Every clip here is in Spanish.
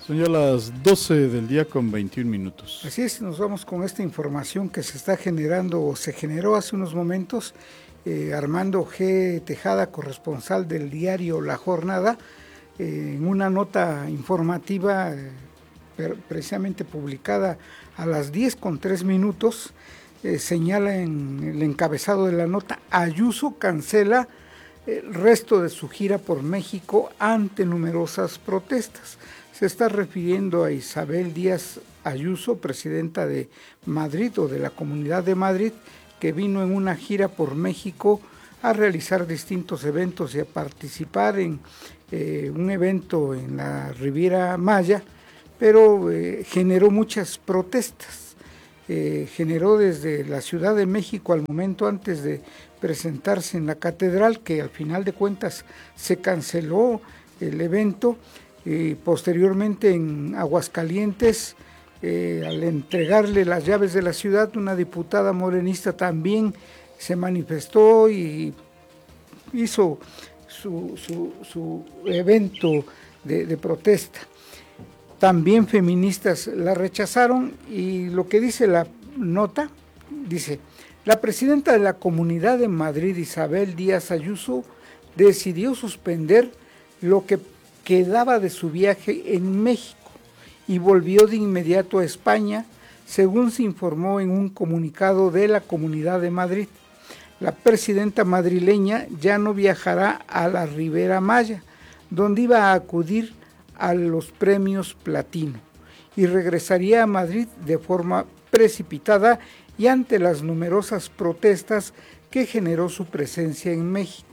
Son ya las 12 del día con 21 minutos. Así es, nos vamos con esta información que se está generando o se generó hace unos momentos. Armando G. Tejada, corresponsal del diario La Jornada, en una nota informativa precisamente publicada a las 10:03, señala en el encabezado de la nota: Ayuso cancela el resto de su gira por México ante numerosas protestas. Se está refiriendo a Isabel Díaz Ayuso, presidenta de Madrid o de la Comunidad de Madrid, que vino en una gira por México a realizar distintos eventos y a participar en un evento en la Riviera Maya, pero generó muchas protestas. Generó desde la Ciudad de México al momento antes de presentarse en la catedral, que al final de cuentas se canceló el evento, y posteriormente en Aguascalientes, al entregarle las llaves de la ciudad, una diputada morenista también se manifestó y hizo su evento de protesta. También feministas la rechazaron, y lo que dice la nota, dice: la presidenta de la Comunidad de Madrid, Isabel Díaz Ayuso, decidió suspender lo que quedaba de su viaje en México y volvió de inmediato a España, según se informó en un comunicado de la Comunidad de Madrid. La presidenta madrileña ya no viajará a la Riviera Maya, donde iba a acudir a los premios Platino, y regresaría a Madrid de forma precipitada y ante las numerosas protestas que generó su presencia en México,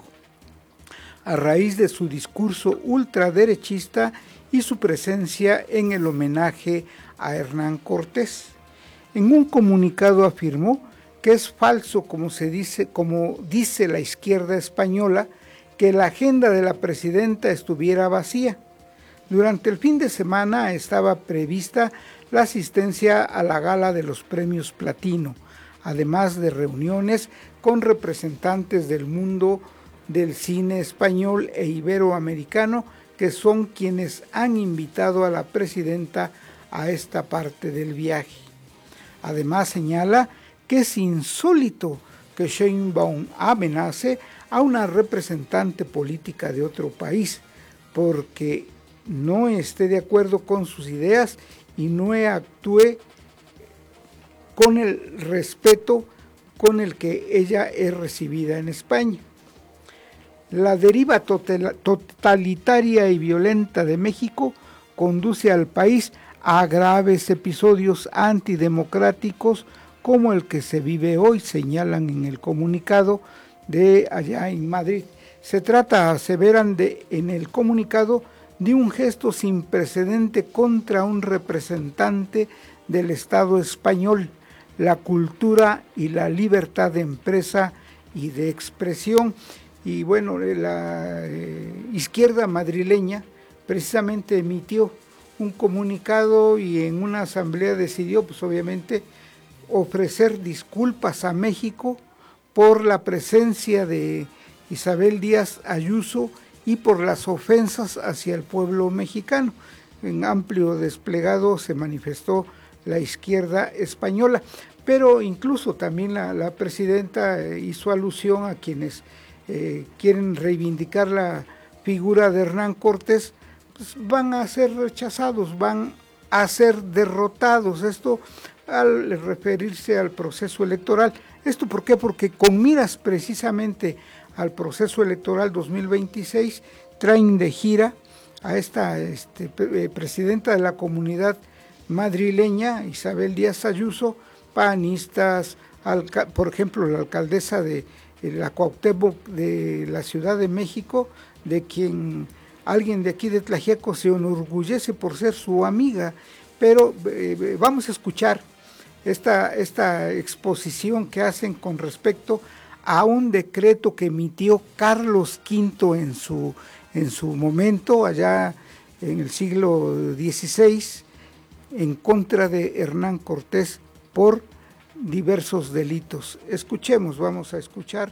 a raíz de su discurso ultraderechista y su presencia en el homenaje a Hernán Cortés. En un comunicado afirmó que es falso, como dice la izquierda española, que la agenda de la presidenta estuviera vacía. Durante el fin de semana estaba prevista la asistencia a la gala de los premios Platino, además de reuniones con representantes del mundo del cine español e iberoamericano, que son quienes han invitado a la presidenta a esta parte del viaje. Además señala que es insólito que Sheinbaum amenace a una representante política de otro país porque no esté de acuerdo con sus ideas y no actúe con el respeto con el que ella es recibida en España. La deriva totalitaria y violenta de México conduce al país a graves episodios antidemocráticos como el que se vive hoy, señalan en el comunicado de allá en Madrid. Se trata, aseveran en el comunicado, de un gesto sin precedente contra un representante del Estado español, la cultura y la libertad de empresa y de expresión. Y bueno, la izquierda madrileña precisamente emitió un comunicado y en una asamblea decidió, pues obviamente, ofrecer disculpas a México por la presencia de Isabel Díaz Ayuso y por las ofensas hacia el pueblo mexicano. En amplio desplegado se manifestó la izquierda española, pero incluso también la presidenta hizo alusión a quienes quieren reivindicar la figura de Hernán Cortés, pues van a ser rechazados, van a ser derrotados. Esto al referirse al proceso electoral. ¿Esto por qué? Porque con miras precisamente al proceso electoral 2026, traen de gira a esta presidenta de la Comunidad madrileña, Isabel Díaz Ayuso, panistas, por ejemplo, la alcaldesa de la Cuauhtémoc de la Ciudad de México, de quien alguien de aquí de Tlaxiaco se enorgullece por ser su amiga. Pero vamos a escuchar esta exposición que hacen con respecto a un decreto que emitió Carlos V en su momento, allá en el siglo XVI, en contra de Hernán Cortés por diversos delitos. Escuchemos, vamos a escuchar.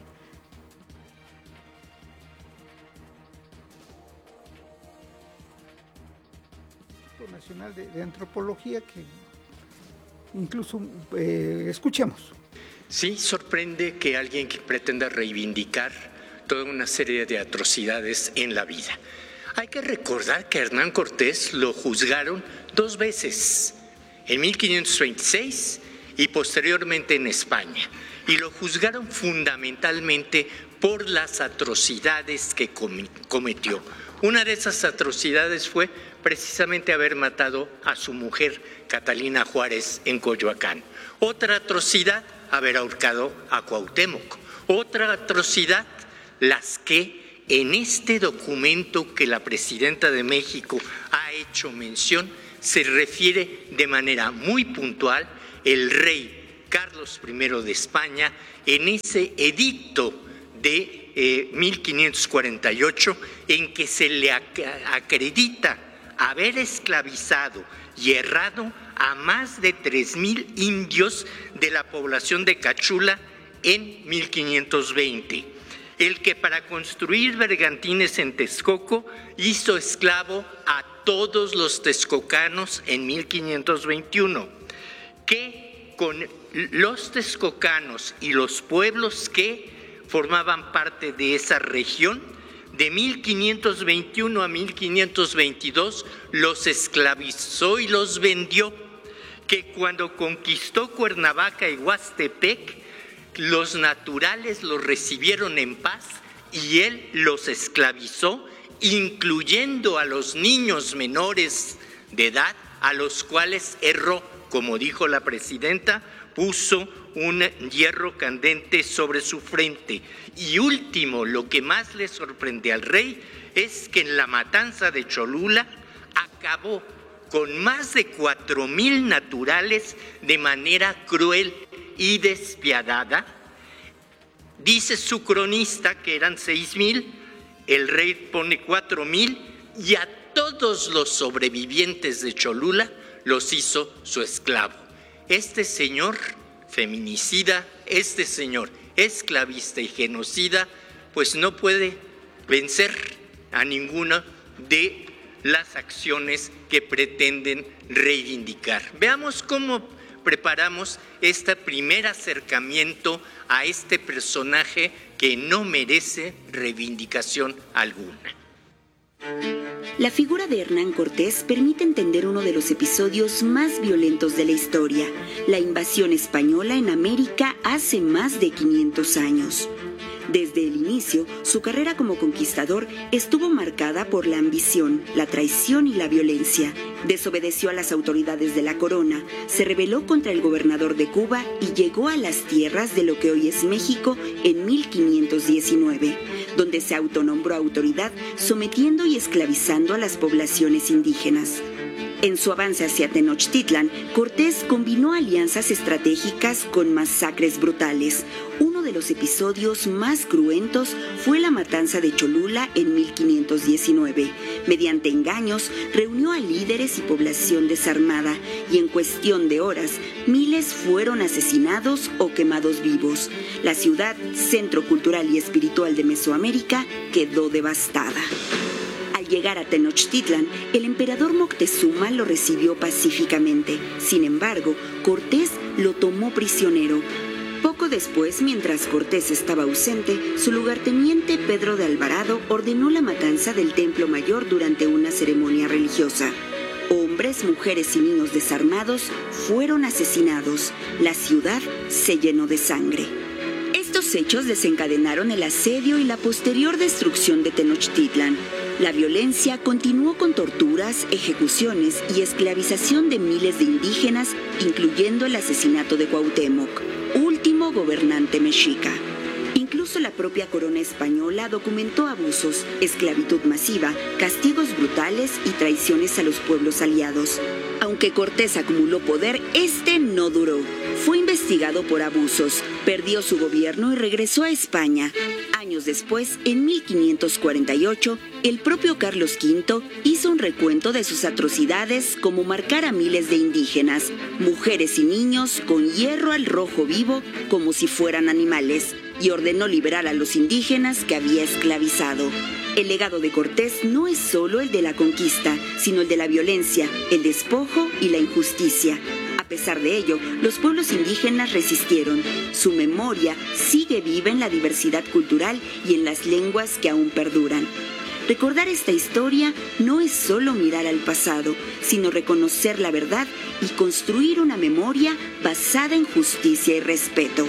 Instituto Nacional de Antropología, que incluso escuchemos. Sí, sorprende que alguien que pretenda reivindicar toda una serie de atrocidades en la vida. Hay que recordar que a Hernán Cortés lo juzgaron 2 veces, en 1526 y posteriormente en España, y lo juzgaron fundamentalmente por las atrocidades que cometió. Una de esas atrocidades fue precisamente haber matado a su mujer, Catalina Juárez, en Coyoacán. Otra atrocidad, haber ahorcado a Cuauhtémoc. Otra atrocidad, las que en este documento que la presidenta de México ha hecho mención, se refiere de manera muy puntual el rey Carlos I de España en ese edicto de 1548 en que se le acredita haber esclavizado y herrado a más de 3,000 indios de la población de Cachula en 1520. El que para construir bergantines en Texcoco hizo esclavo a todos los texcocanos en 1521, que con los texcocanos y los pueblos que formaban parte de esa región, de 1521 a 1522 los esclavizó y los vendió, que cuando conquistó Cuernavaca y Huastepec, los naturales los recibieron en paz y él los esclavizó, incluyendo a los niños menores de edad, a los cuales erró, como dijo la presidenta, puso un hierro candente sobre su frente. Y último, lo que más le sorprende al rey es que en la matanza de Cholula acabó con más de 4,000 naturales de manera cruel y despiadada. Dice su cronista que eran 6,000, el rey pone 4,000 y a todos los sobrevivientes de Cholula los hizo su esclavo. Este señor feminicida, este señor esclavista y genocida, pues no puede vencer a ninguna de las acciones que pretenden reivindicar. Veamos cómo preparamos este primer acercamiento a este personaje que no merece reivindicación alguna. La figura de Hernán Cortés permite entender uno de los episodios más violentos de la historia, la invasión española en América hace más de 500 años. Desde el inicio, su carrera como conquistador estuvo marcada por la ambición, la traición y la violencia. Desobedeció a las autoridades de la corona, se rebeló contra el gobernador de Cuba y llegó a las tierras de lo que hoy es México en 1519, donde se autonombró autoridad, sometiendo y esclavizando a las poblaciones indígenas. En su avance hacia Tenochtitlan, Cortés combinó alianzas estratégicas con masacres brutales. Uno de los episodios más cruentos fue la matanza de Cholula en 1519. Mediante engaños, reunió a líderes y población desarmada y en cuestión de horas, miles fueron asesinados o quemados vivos. La ciudad, centro cultural y espiritual de Mesoamérica, quedó devastada. Al llegar a Tenochtitlan, el emperador Moctezuma lo recibió pacíficamente. Sin embargo, Cortés lo tomó prisionero. Poco después, mientras Cortés estaba ausente, su lugarteniente Pedro de Alvarado ordenó la matanza del Templo Mayor durante una ceremonia religiosa. Hombres, mujeres y niños desarmados fueron asesinados. La ciudad se llenó de sangre. Estos hechos desencadenaron el asedio y la posterior destrucción de Tenochtitlan. La violencia continuó con torturas, ejecuciones y esclavización de miles de indígenas, incluyendo el asesinato de Cuauhtémoc, último gobernante mexica. Incluso la propia corona española documentó abusos, esclavitud masiva, castigos brutales y traiciones a los pueblos aliados. Aunque Cortés acumuló poder, este no duró. Fue investigado por abusos, perdió su gobierno y regresó a España. Años después, en 1548, el propio Carlos V hizo un recuento de sus atrocidades, como marcar a miles de indígenas, mujeres y niños con hierro al rojo vivo como si fueran animales, y ordenó liberar a los indígenas que había esclavizado. El legado de Cortés no es solo el de la conquista, sino el de la violencia, el despojo y la injusticia. A pesar de ello, los pueblos indígenas resistieron. Su memoria sigue viva en la diversidad cultural y en las lenguas que aún perduran. Recordar esta historia no es solo mirar al pasado, sino reconocer la verdad y construir una memoria basada en justicia y respeto.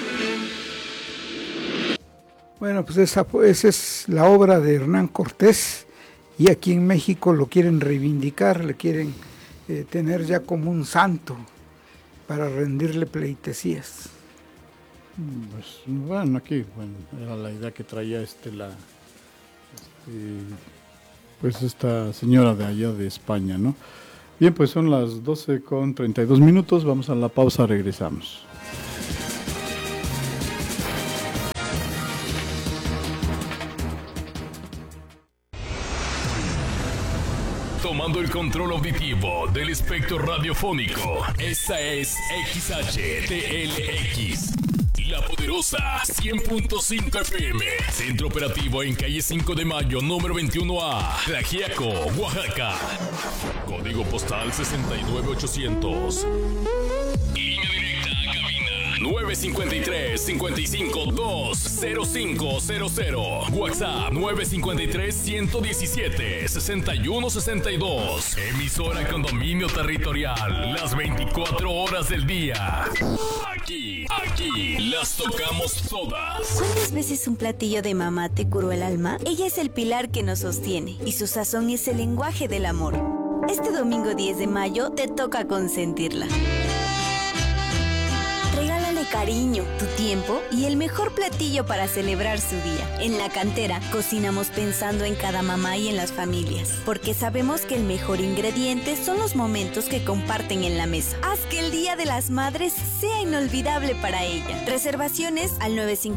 Bueno, pues esa es la obra de Hernán Cortés, y aquí en México lo quieren reivindicar, le quieren tener ya como un santo para rendirle pleitesías. Pues bueno, aquí era la idea que traía pues esta señora de allá de España, ¿no? Bien, pues son las 12:32, vamos a la pausa, regresamos. Tomando el control auditivo del espectro radiofónico, esta es XHTLX, La Poderosa 100.5 FM. Centro operativo en calle 5 de Mayo, número 21A, Tlaxiaco, Oaxaca. Código postal 69800. Línea directa a cabina 953-55-20500. WhatsApp 953-117-6162. Emisora con dominio territorial las 24 horas del día. Aquí las tocamos todas. ¿Cuántas veces un platillo de mamá te curó el alma? Ella es el pilar que nos sostiene y su sazón es el lenguaje del amor. Este domingo 10 de mayo te toca consentirla. Regálale cariño, tu tiempo y el mejor platillo para celebrar su día. En La Cantera cocinamos pensando en cada mamá y en las familias, porque sabemos que el mejor ingrediente son los momentos que comparten en la mesa. Haz que el Día de las Madres sea inolvidable para ella. Reservaciones al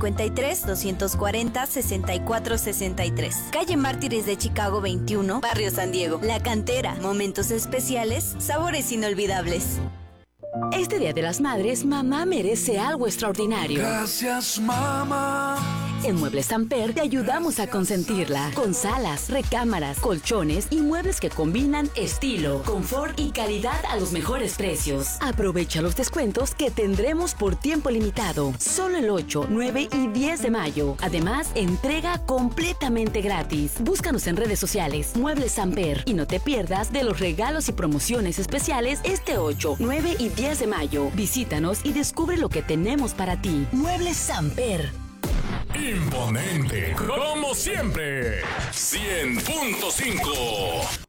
953-240-6463. Calle Mártires de Chicago 21, Barrio San Diego. La Cantera, momentos especiales, sabores inolvidables. Este Día de las Madres, mamá merece algo extraordinario. Gracias, mamá. En Muebles Samper te ayudamos a consentirla con salas, recámaras, colchones y muebles que combinan estilo, confort y calidad a los mejores precios. Aprovecha los descuentos que tendremos por tiempo limitado, solo el 8, 9 y 10 de mayo. Además, entrega completamente gratis. Búscanos en redes sociales, Muebles Samper, y no te pierdas de los regalos y promociones especiales este 8, 9 y 10 de mayo. Visítanos y descubre lo que tenemos para ti. Muebles Samper. Imponente, como siempre. 100.5.